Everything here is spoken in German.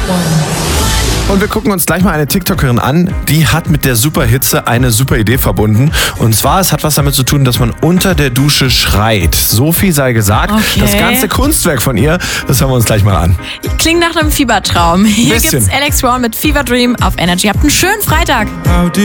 Und wir gucken uns gleich mal eine TikTokerin an, die hat mit der Superhitze eine super Idee verbunden. Und zwar, es hat was damit zu tun, dass man unter der Dusche schreit. So viel sei gesagt. Okay. Das ganze Kunstwerk von ihr, das hören wir uns gleich mal an. Klingt nach einem Fiebertraum. Hier Bisschen. gibt's Alex Brown mit Fever Dream auf Energy. Habt einen schönen Freitag.